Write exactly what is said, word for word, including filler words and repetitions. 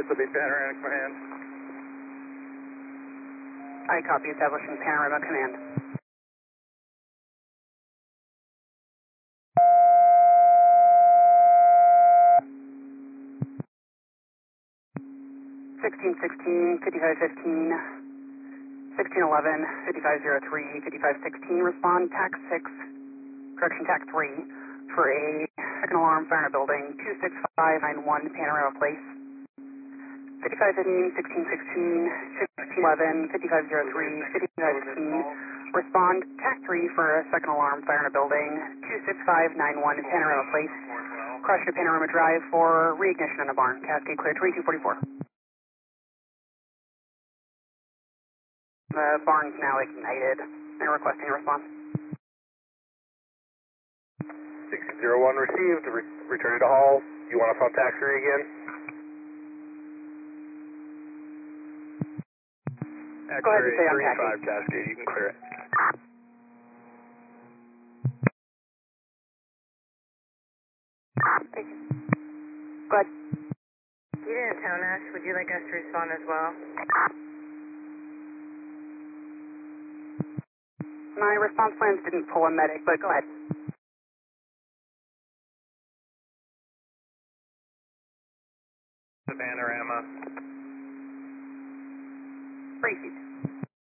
This will be Panorama Command. I copy, establishing Panorama Command. sixteen sixteen, fifty-five fifteen, sixteen eleven, fifty-five oh three, fifty-five sixteen, respond tac six, correction tac three, for a second alarm fire in a building, two six five nine one Panorama Place. fifty-five fifteen, sixteen sixteen, sixteen eleven, fifty-five oh three, fifty-five sixteen, respond tac three for a second alarm fire in a building, two six five nine one Panorama Place. Crush to Panorama Drive for reignition in a barn. Cascade clear, twenty-two forty-four. The barn's now ignited. They're requesting a response. six zero one received, Re return to Hall. You want us on tax three again? Go ahead and stay on three and five taxi. Cascade, you can clear it. Thank you. Go ahead. Unit Town Ash, would you like us to respond as well? My response plans didn't pull a medic, but go ahead. The Panorama. Repeat.